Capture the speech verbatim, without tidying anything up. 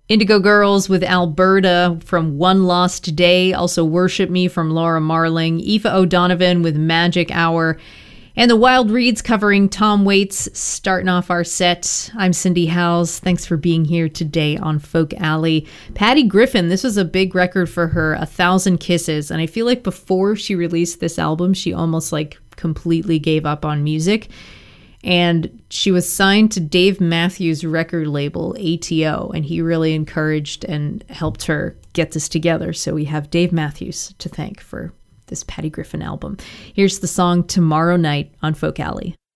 Indigo Girls with Alberta from One Lost Day. Also Worship Me from Laura Marling. Aoife O'Donovan with Magic Hour. And the Wild Reeds covering Tom Waits, starting off our set. I'm Cindy Howes. Thanks for being here today on Folk Alley. Patty Griffin, this was a big record for her, A Thousand Kisses. And I feel like before she released this album, she almost like completely gave up on music. And she was signed to Dave Matthews' record label, A T O, and he really encouraged and helped her get this together. So we have Dave Matthews to thank for this Patty Griffin album. Here's the song Tomorrow Night on Folk Alley.